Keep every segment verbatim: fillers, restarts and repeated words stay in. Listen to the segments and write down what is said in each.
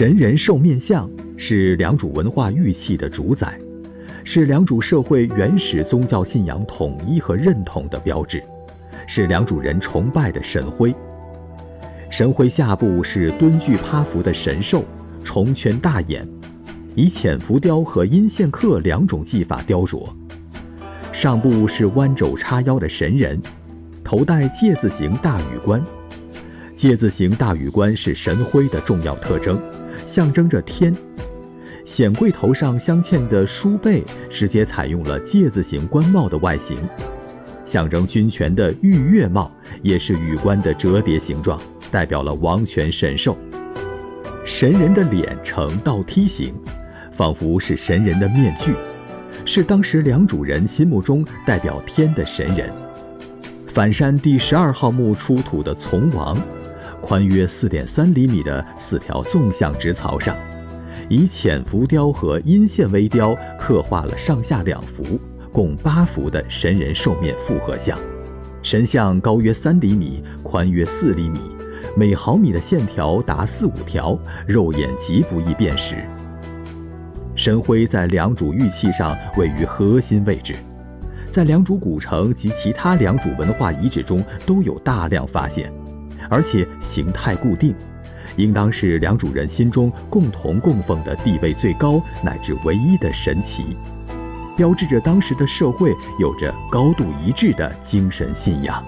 神人兽面像是良渚文化玉器的主宰，是良渚社会原始宗教信仰统一和认同的标志，是良渚人崇拜的神徽。神徽下部是蹲踞趴伏的神兽，重圈大眼，以浅浮雕和阴线刻两种技法雕琢。上部是弯肘叉腰的神人，头戴戒字形大羽冠。戒字形大羽冠是神徽的重要特征，象征着天。显贵头上镶嵌的书背直接采用了戒字形冠帽的外形，象征君权的玉月帽也是羽冠的折叠形状，代表了王权神授。神人的脸呈倒梯形，仿佛是神人的面具，是当时良渚人心目中代表天的神人。反山第十二号墓出土的从王，宽约 四点三厘米的四条纵向直槽上，以浅浮雕和阴线微雕刻画了上下两幅，共八幅的神人兽面复合像。神像高约三厘米，宽约四厘米，每毫米的线条达四五条，肉眼极不易辨识。神徽在良渚玉器上位于核心位置，在良渚古城及其他良渚文化遗址中都有大量发现，而且形态固定，应当是良渚人心中共同供奉的地位最高乃至唯一的神祇，标志着当时的社会有着高度一致的精神信仰。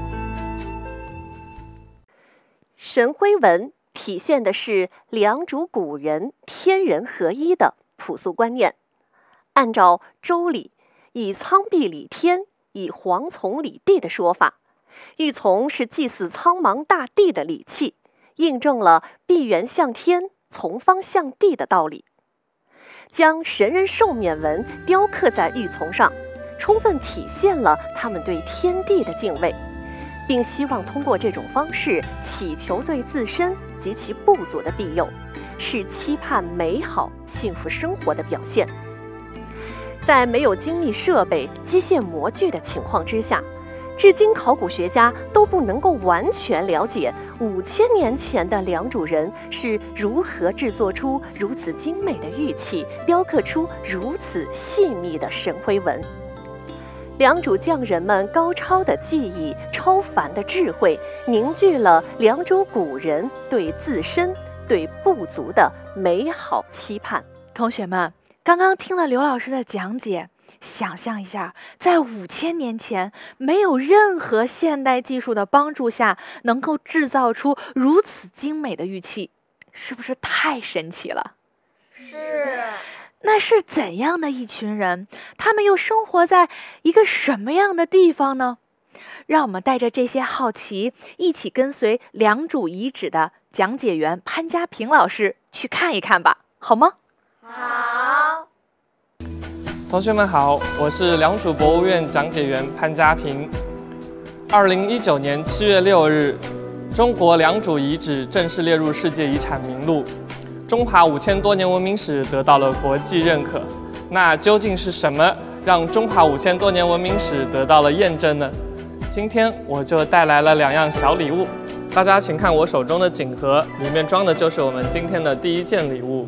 神徽文体现的是良渚古人天人合一的朴素观念。按照周礼以苍壁理天，以蝗从理地的说法，玉琮是祭祀苍茫大地的礼器，印证了闭源向天、从方向地的道理。将神人兽面纹雕刻在玉琮上，充分体现了他们对天地的敬畏，并希望通过这种方式祈求对自身及其部族的庇佑，是期盼美好幸福生活的表现。在没有精密设备、机械模具的情况之下，至今考古学家都不能够完全了解五千年前的良渚人是如何制作出如此精美的玉器，雕刻出如此细密的神徽文。良渚匠人们高超的技艺、超凡的智慧，凝聚了良渚古人对自身、对部族的美好期盼。 同学们，刚刚听了刘老师的讲解，想象一下，在五千年前，没有任何现代技术的帮助下，能够制造出如此精美的玉器，是不是太神奇了？ 是。 那是怎样的一群人？他们又生活在一个什么样的地方呢？让我们带着这些好奇，一起跟随良渚遗址的讲解员潘家平老师去看一看吧，好吗？ 好。 同学们好，我是良渚博物院讲解员潘家平。二零一九年七月六日，中国良渚遗址正式列入世界遗产名录。中华五千多年文明史得到了国际认可，那究竟是什么让中华五千多年文明史得到了验证呢？今天我就带来了两样小礼物，大家请看我手中的锦盒，里面装的就是我们今天的第一件礼物。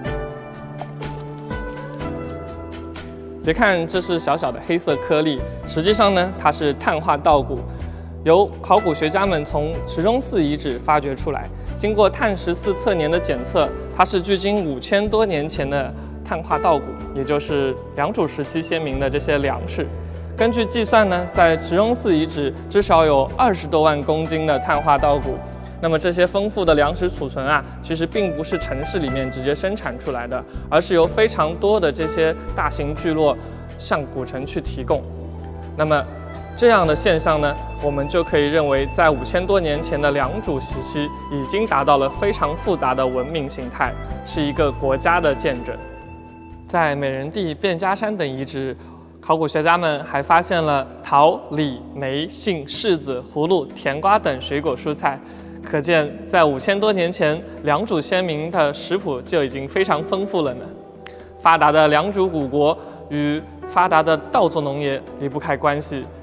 别看这是小小的黑色颗粒，实际上呢，它是碳化稻谷，由考古学家们从池中寺遗址发掘出来。经过碳十四测年的检测，它是距今五千多年前的碳化稻谷，也就是良渚时期先民的这些粮食。根据计算呢，在池中寺遗址至少有二十多万公斤的碳化稻谷。那么这些丰富的粮食储存啊，其实并不是城市里面直接生产出来的，而是由非常多的这些大型聚落向古城去提供。那么这样的现象呢，我们就可以认为，在五千多年前的良渚时期，已经达到了非常复杂的文明形态，是一个国家的见证。在美人地、卞家山等遗址，考古学家们还发现了桃、李、梅、杏、柿子、葫芦、甜瓜等水果蔬菜，可见在五千多年前，良渚先民的食谱就已经非常丰富了呢。发达的良渚古国与发达的稻作农业离不开关系。